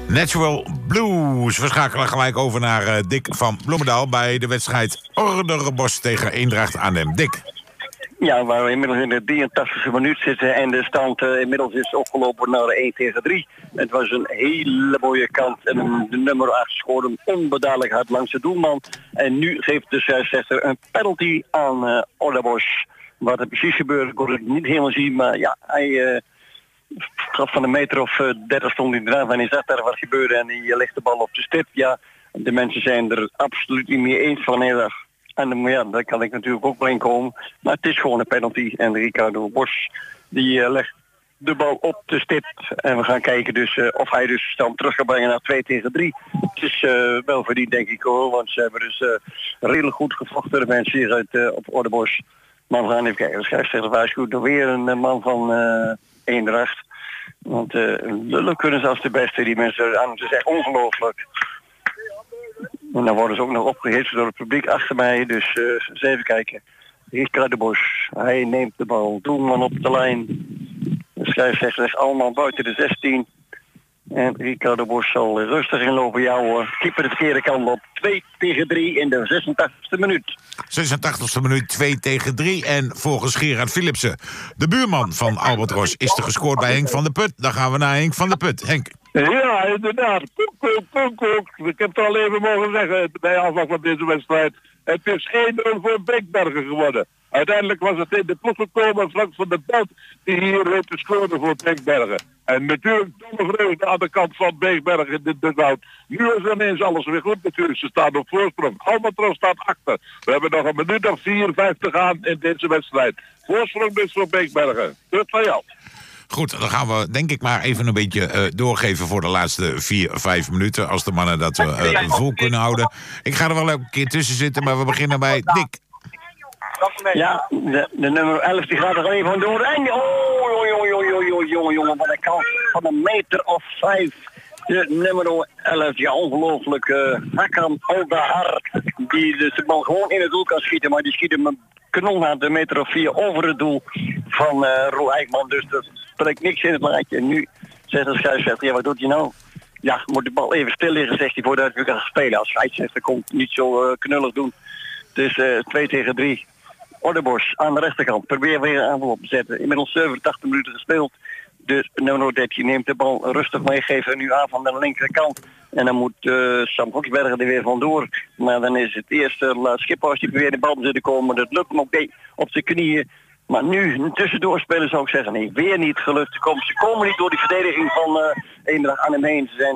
Natural Blues. We schakelen gelijk over naar Dick van Bloemendaal bij de wedstrijd Orderbos tegen Eendracht Arnhem. Dick. Ja, waar we inmiddels in de 83e minuut zitten en de stand inmiddels is opgelopen naar 1-3. Het was een hele mooie kant en de nummer 8 scoorde hem onbeduidelijk hard langs de doelman. En nu geeft de scheidsrechter een penalty aan Orderbos. Wat er precies gebeurde, kon ik niet helemaal zien, maar ja, hij gaf van een meter of 30 stond hij eraan en hij zag daar wat gebeurde en hij legt de bal op de stip. Ja, de mensen zijn er absoluut niet mee eens van heel erg. En ja, daar kan ik natuurlijk ook wel in komen. Maar het is gewoon een penalty. En Ricardo Bos die legt de bal op de stip. En we gaan kijken dus of hij dus stand terug kan brengen naar 2-3. Het is wel verdiend denk ik hoor. Want ze hebben dus redelijk goed gevochten de mensen hier uit op Orderbos. Maar we gaan even kijken. De scheidsrechter waarschuwt nog weer een man van Eendracht. Want lullen kunnen ze als de beste. Die mensen aan. Het is echt ongelooflijk. En dan worden ze ook nog opgehitst door het publiek achter mij. Dus eens even kijken. Ricardo Bos. Hij neemt de bal. Doelman op de lijn. De scheidsrechter is allemaal buiten de 16. En Ricardo Bos zal rustig inlopen. Ja hoor. Keeper de verkeerde kant op. 2-3 in de 86e minuut. 86e minuut 2-3. En volgens Gerard Philipsen, de buurman van Albert Ros, is er gescoord bij Henk van der Put. Dan gaan we naar Henk van der Put. Henk. Ja, inderdaad. Koek. Ik heb het al even mogen zeggen bij afloop van deze wedstrijd. Het is 1-0 voor Beekbergen geworden. Uiteindelijk was het in de ploeg gekomen Frank van der Put die hier heeft gescoord voor Beekbergen. En natuurlijk domme vreugde aan de kant van Beekbergen in de dugout. Nu is ineens alles weer goed natuurlijk. Ze staan op voorsprong. Albatros staat achter. We hebben nog een minuut of 4-5 te gaan in deze wedstrijd. Voorsprong dus voor Beekbergen. Tot van jou. Goed, dan gaan we denk ik maar even een beetje doorgeven voor de laatste 4-5 minuten. Als de mannen dat vol kunnen houden. Ik ga er wel een keer tussen zitten, maar we beginnen bij Dick. Ja, de nummer 11 die gaat er even door. En jongen, wat een kans van een meter of 5. De nummer 11, ja ongelooflijk. Hakan Oldahar, die dus de bal gewoon in het doel kan schieten. Maar die schiet hem een kanon aan de meter of 4 over het doel van Roel Eijkman. Dus dat spreekt niks in het laatje. En nu zegt de scheidsrechter, ja wat doet hij nou? Ja, moet de bal even stil liggen, zegt hij, voordat we gaan spelen. Als scheidsrechter komt niet zo knullig doen. Dus 2-3. Orderbos aan de rechterkant. Probeer weer een aanval op te zetten. Inmiddels 87 minuten gespeeld. Dus nummer 13 neemt de bal rustig meegeven. Nu aan van de linkerkant. En dan moet Sam Hoksberger er weer vandoor. Maar dan is het eerste Schiphuis die weer de bal zitten komen. Dat lukt hem ook op zijn knieën. Maar nu tussendoor spelen zou ik zeggen. Nee, weer niet gelukt. Ze komen niet door die verdediging van Eendracht Arnhem heen. Ze zijn